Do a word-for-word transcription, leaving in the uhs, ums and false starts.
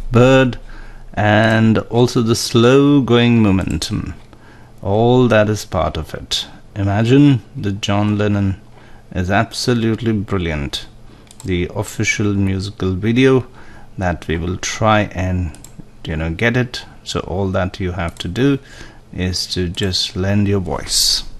bird, and also the slow going momentum. All that is part of it. Imagine that John Lennon is absolutely brilliant. The official musical video that we will try and you know get it. So all that you have to do is to just lend your voice.